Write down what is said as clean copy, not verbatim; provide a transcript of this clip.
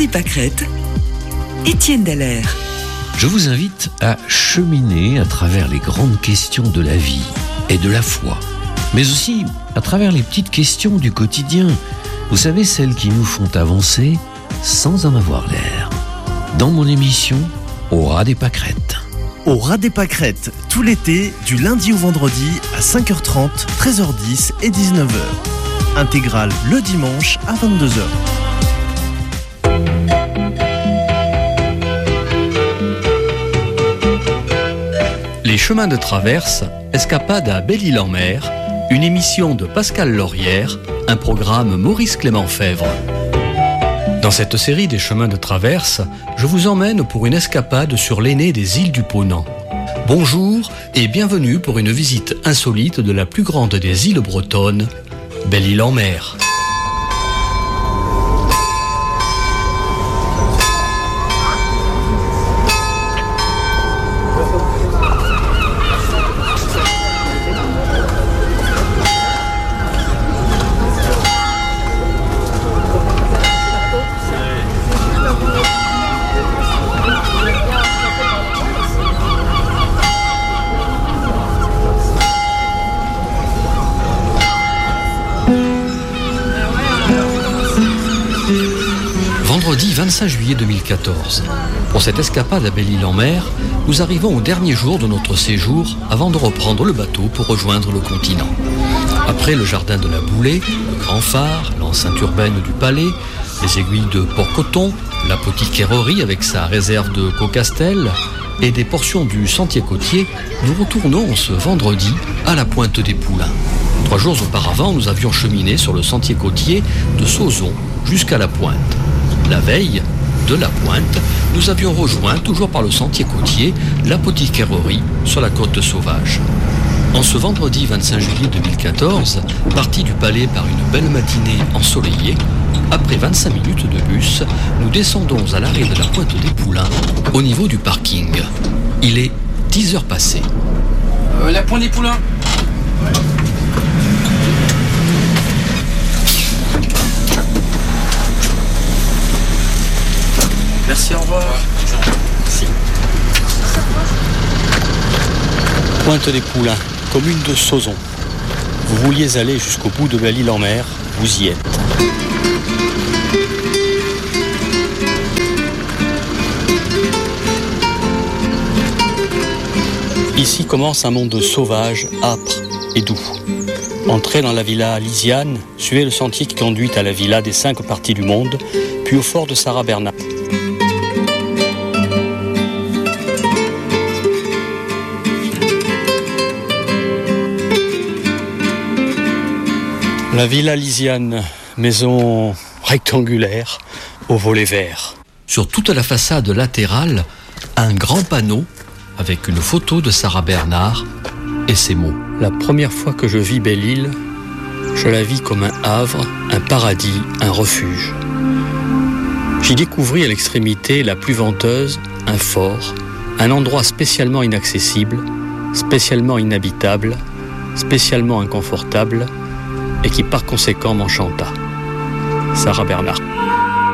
Pâquerettes, Étienne Dallaire. Je vous invite à cheminer à travers les grandes questions de la vie et de la foi, mais aussi à travers les petites questions du quotidien. Vous savez, celles qui nous font avancer sans en avoir l'air. Dans mon émission, Au ras des pâquerettes. Au ras des pâquerettes, tout l'été, du lundi au vendredi à 5h30, 13h10 et 19h. Intégrale le dimanche à 22h. Les chemins de traverse, escapade à Belle-Île-en-Mer, une émission de Pascal Laurière, un programme Maurice Clément Fèvre. Dans cette série des chemins de traverse, je vous emmène pour une escapade sur l'aînée des îles du Ponant. Bonjour et bienvenue pour une visite insolite de la plus grande des îles bretonnes, Belle-Île-en-Mer. Vendredi 25 juillet 2014. Pour cette escapade à Belle-Île-en-Mer, nous arrivons au dernier jour de notre séjour avant de reprendre le bateau pour rejoindre le continent. Après le jardin de la Boulée, le grand phare, l'enceinte urbaine du Palais, les aiguilles de Port-Coton, l'apothicairerie avec sa réserve de Cocastel et des portions du sentier côtier, nous retournons ce vendredi à la Pointe des Poulains. 3 jours auparavant, nous avions cheminé sur le sentier côtier de Sauzon jusqu'à la Pointe. La veille, de la Pointe, nous avions rejoint, toujours par le sentier côtier, l'apothicairerie sur la côte sauvage. En ce vendredi 25 juillet 2014, parti du Palais par une belle matinée ensoleillée, après 25 minutes de bus, nous descendons à l'arrêt de la Pointe des Poulains, au niveau du parking. Il est 10h passées. La Pointe des Poulains. Merci, au revoir. Merci. Pointe des Poulains, commune de Sauzon. Vous vouliez aller jusqu'au bout de Belle-Île-en-Mer, vous y êtes. Ici commence un monde sauvage, âpre et doux. Entrez dans la villa Lisiane, suivez le sentier qui conduit à la villa des 5 parties du monde, puis au fort de Sarah Bernard. La villa Lisiane, maison rectangulaire au volet vert. Sur toute la façade latérale, un grand panneau avec une photo de Sarah Bernard et ces mots. La première fois que je vis Belle-Île, je la vis comme un havre, un paradis, un refuge. J'y découvris à l'extrémité la plus venteuse, un fort, un endroit spécialement inaccessible, spécialement inhabitable, spécialement inconfortable, et qui par conséquent m'enchanta. Sarah Bernard.